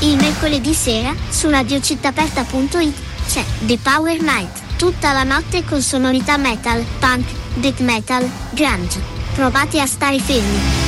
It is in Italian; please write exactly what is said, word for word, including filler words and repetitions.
Il mercoledì sera, su radio città aperta punto it, c'è The Power Night, tutta la notte con sonorità metal, punk, death metal, grunge. Provate a stare fermi.